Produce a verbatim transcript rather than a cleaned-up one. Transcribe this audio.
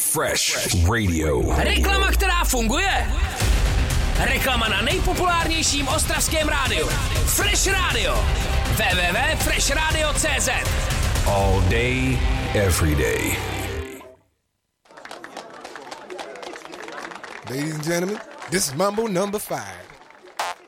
Fresh Radio. Reklama, která funguje. Reklama na nejpopulárnějším ostravském rádiu. Fresh Radio. w w w tečka fresh radio tečka c z. All day, every day. Ladies and gentlemen, this is Mambo number five.